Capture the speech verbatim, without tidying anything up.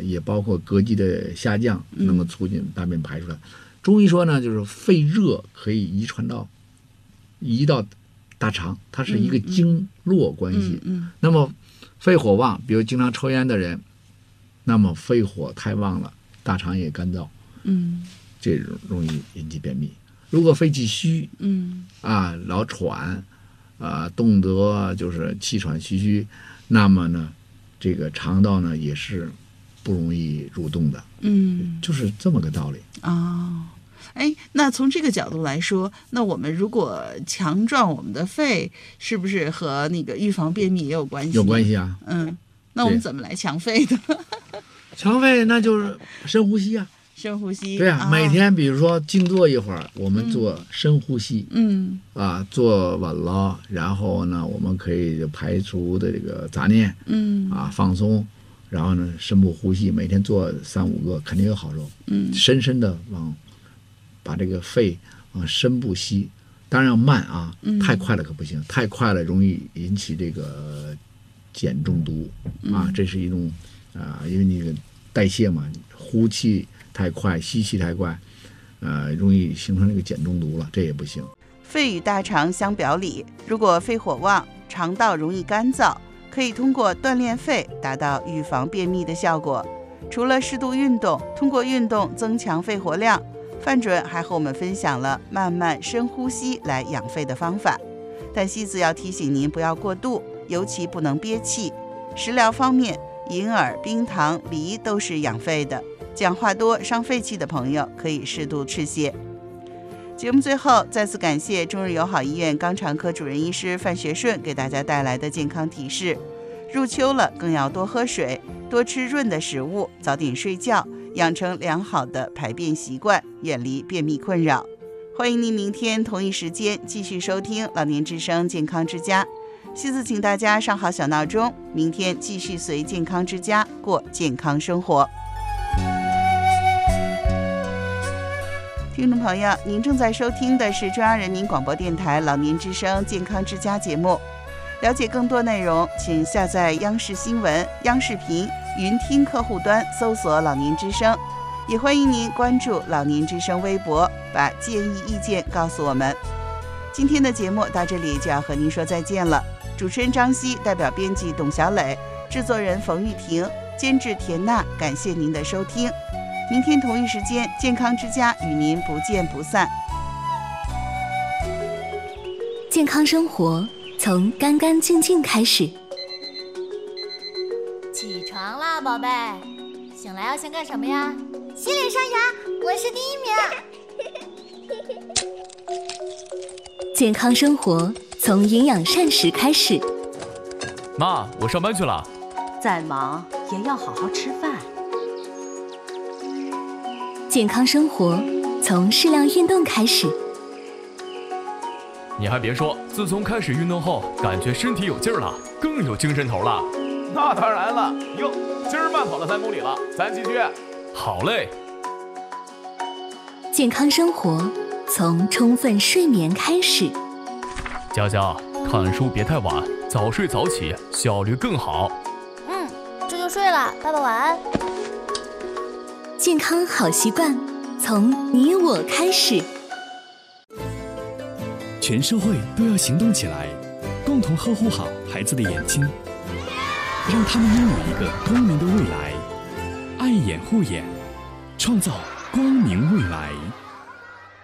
也包括膈肌的下降，能够促进大便排出来。嗯、中医说呢，就是肺热可以遗传到移到大肠，它是一个经络关系。 嗯嗯、 那么肺火旺，比如经常抽烟的人，那么肺火太旺了，大肠也干燥， 嗯， 这容易引起便秘。如果肺气虚， 嗯啊，老喘，啊，动得就是气喘吁吁，那么呢，这个肠道呢也是不容易蠕动的， 嗯， 就是这么个道理啊。哦，哎，那从这个角度来说，那我们如果强壮我们的肺，是不是和那个预防便秘也有关系？ 有关系啊。 嗯，那我们怎么来强肺的？ 强肺那就是深呼吸啊。 深呼吸， 对啊， 啊每天比如说静坐一会儿，我们做深呼吸， 嗯啊，坐稳了，然后呢，我们可以排除的这个杂念， 嗯啊，放松，然后呢，深部呼吸，每天做三五个，肯定有好处。 嗯， 深深的往把这个肺往深部吸，当然要慢啊， 嗯、 太快了可不行，太快了容易引起这个碱中毒、嗯、啊，这是一种啊，因为你这个代谢嘛，呼气太快，吸气太快，呃，容易形成这个碱中毒了，这也不行。 肺与大肠相表里，如果肺火旺，肠道容易干燥，可以通过锻炼肺达到预防便秘的效果。除了适度运动，通过运动增强肺活量，范准还和我们分享了慢慢深呼吸来养肺的方法。但西子要提醒您不要过度，尤其不能憋气。食疗方面，银耳、冰糖、梨都是养肺的。讲话多伤肺气的朋友可以适度吃些。节目最后再次感谢中日友好医院肛肠科主任医师范学顺给大家带来的健康提示。入秋了，更要多喝水，多吃润的食物，早点睡觉，养成良好的排便习惯，远离便秘困扰。欢迎您明天同一时间继续收听老年之声健康之家。西子请大家上好小闹钟，明天继续随健康之家过健康生活。听众朋友，您正在收听的是中央人民广播电台老年之声健康之家节目。了解更多内容，请下载央视新闻、央视频云听客户端，搜索老年之声。也欢迎您关注老年之声微博，把建议意见告诉我们。今天的节目到这里就要和您说再见了。主持人张希代表编辑董小磊，制作人冯玉婷，监制田娜，感谢您的收听。明天同一时间，健康之家与您不见不散。 健康生活从干干净净开始。 起床啦，宝贝！醒来要先干什么呀？ 洗脸刷牙，我是第一名。 健康生活从营养膳食开始。 妈，我上班去了。 再忙也要好好吃饭。 健康生活从适量运动开始。 你还别说，自从开始运动后，感觉身体有劲儿了，更有精神头了。 那当然了，哟，今儿慢跑了三公里了，咱继续。 好嘞。 健康生活从充分睡眠开始。 佳佳，看书别太晚，早睡早起，效率更好。 嗯，这就睡了，爸爸晚安。 健康好习惯从你我开始。 全社会都要行动起来，共同呵护好孩子的眼睛，让他们拥有一个光明的未来。爱眼护眼，创造光明未来。